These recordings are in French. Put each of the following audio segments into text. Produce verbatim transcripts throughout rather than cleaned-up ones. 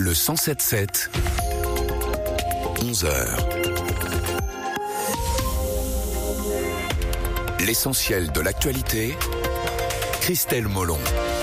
Le cent sept sept, onze heures. L'essentiel de l'actualité, Christelle Molon.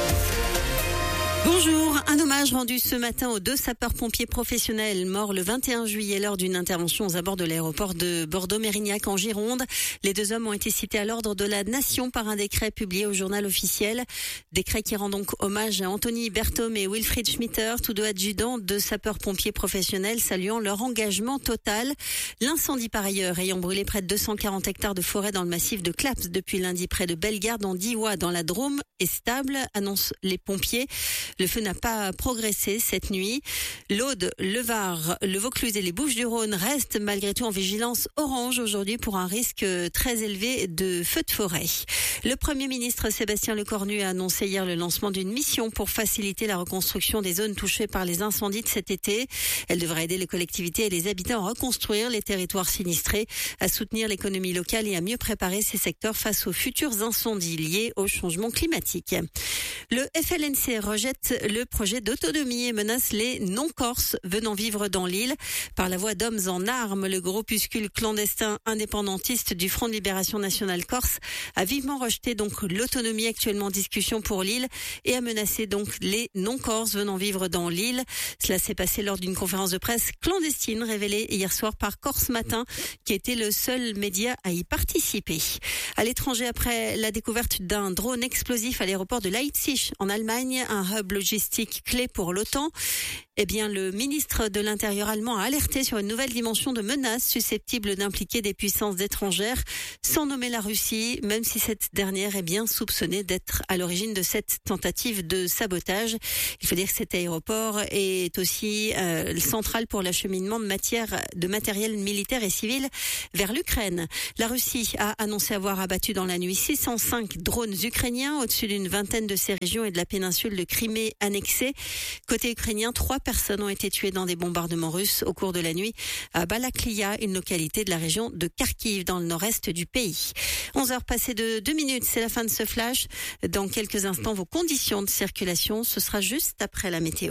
Bonjour, un hommage rendu ce matin aux deux sapeurs-pompiers professionnels morts le vingt et un juillet lors d'une intervention aux abords de l'aéroport de Bordeaux-Mérignac en Gironde. Les deux hommes ont été cités à l'ordre de la Nation par un décret publié au journal officiel. Décret qui rend donc hommage à Anthony Berthaume et Wilfried Schmitter, tous deux adjudants de sapeurs-pompiers professionnels, saluant leur engagement total. L'incendie par ailleurs ayant brûlé près de deux cent quarante hectares de forêt dans le massif de Claps depuis lundi près de Bellegarde en Diois dans la Drôme est stable, annoncent les pompiers. Le feu n'a pas progressé cette nuit. L'Aude, le Var, le Vaucluse et les Bouches-du-Rhône restent malgré tout en vigilance orange aujourd'hui pour un risque très élevé de feux de forêt. Le Premier ministre Sébastien Lecornu a annoncé hier le lancement d'une mission pour faciliter la reconstruction des zones touchées par les incendies de cet été. Elle devra aider les collectivités et les habitants à reconstruire les territoires sinistrés, à soutenir l'économie locale et à mieux préparer ces secteurs face aux futurs incendies liés au changement climatique. Le F L N C rejette le projet d'autonomie et menace les non-corses venant vivre dans l'île. Par la voix d'hommes en armes, le groupuscule clandestin indépendantiste du Front de Libération Nationale Corse a vivement rejeté donc l'autonomie actuellement en discussion pour l'île et a menacé donc les non-corses venant vivre dans l'île. Cela s'est passé lors d'une conférence de presse clandestine révélée hier soir par Corse Matin, qui était le seul média à y participer. À l'étranger, après la découverte d'un drone explosif à l'aéroport de Leipzig en Allemagne, un hub logistique clé pour l'OTAN, eh bien, le ministre de l'Intérieur allemand a alerté sur une nouvelle dimension de menace susceptible d'impliquer des puissances étrangères, sans nommer la Russie, même si cette dernière est bien soupçonnée d'être à l'origine de cette tentative de sabotage. Il faut dire que cet aéroport est aussi euh, central pour l'acheminement de matières, de matériel militaire et civil vers l'Ukraine. La Russie a annoncé avoir abattu dans la nuit six cent cinq drones ukrainiens au-dessus d'une vingtaine de ces régions et de la péninsule de Crimée annexée. Côté ukrainien, trois personnes ont été tuées dans des bombardements russes au cours de la nuit à Balaklia, une localité de la région de Kharkiv dans le nord-est du pays. onze heures passées de deux minutes, c'est la fin de ce flash. Dans quelques instants, vos conditions de circulation, ce sera juste après la météo.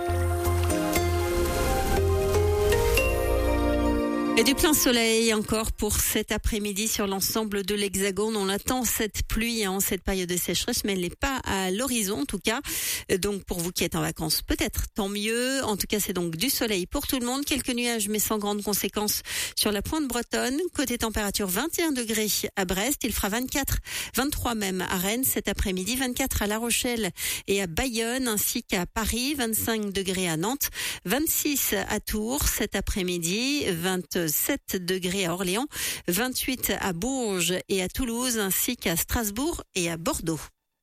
Et du plein soleil encore pour cet après-midi sur l'ensemble de l'Hexagone. On attend cette pluie en cette période de sécheresse, mais elle n'est pas à l'horizon en tout cas. Donc pour vous qui êtes en vacances, peut-être tant mieux. En tout cas, c'est donc du soleil pour tout le monde. Quelques nuages, mais sans grandes conséquences sur la pointe bretonne. Côté température, vingt et un degrés à Brest. Il fera vingt-quatre, vingt-trois même à Rennes cet après-midi. vingt-quatre à La Rochelle et à Bayonne, ainsi qu'à Paris. vingt-cinq degrés à Nantes. vingt-six à Tours cet après-midi. vingt-sept degrés à Orléans, vingt-huit à Bourges et à Toulouse, ainsi qu'à Strasbourg et à Bordeaux.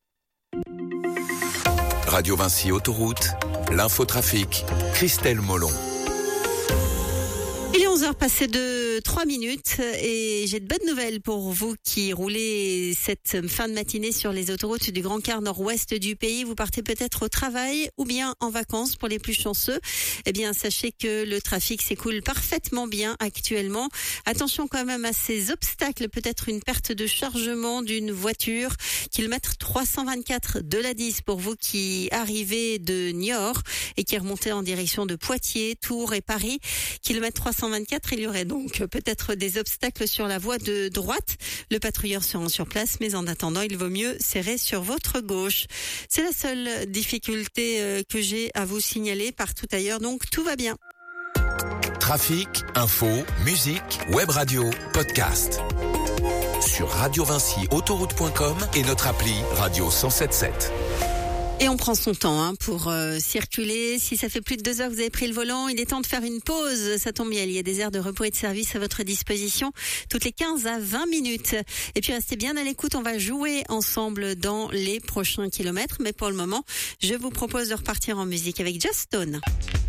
Radio Vinci Autoroute, l'infotrafic, Christelle Molon. Il est onze heures passées de trois minutes et j'ai de bonnes nouvelles pour vous qui roulez cette fin de matinée sur les autoroutes du Grand Quart nord-ouest du pays. Vous partez peut-être au travail ou bien en vacances pour les plus chanceux. Eh bien, sachez que le trafic s'écoule parfaitement bien actuellement. Attention quand même à ces obstacles, peut-être une perte de chargement d'une voiture. Kilomètre trois cent vingt-quatre de l'A dix pour vous qui arrivez de Niort et qui remontez en direction de Poitiers, Tours et Paris. Kilomètre trois cent vingt-quatre, il y aurait donc peut-être des obstacles sur la voie de droite. Le patrouilleur se rend sur place, mais en attendant, il vaut mieux serrer sur votre gauche. C'est la seule difficulté que j'ai à vous signaler. Partout ailleurs, donc tout va bien. Trafic, info, musique, web radio, podcast. Sur radio vinci autoroute point com et notre appli Radio cent sept sept. Et on prend son temps hein, pour euh, circuler. Si ça fait plus de deux heures que vous avez pris le volant, il est temps de faire une pause. Ça tombe bien, il y a des aires de repos et de service à votre disposition toutes les quinze à vingt minutes. Et puis restez bien à l'écoute, on va jouer ensemble dans les prochains kilomètres. Mais pour le moment, je vous propose de repartir en musique avec Just Stone.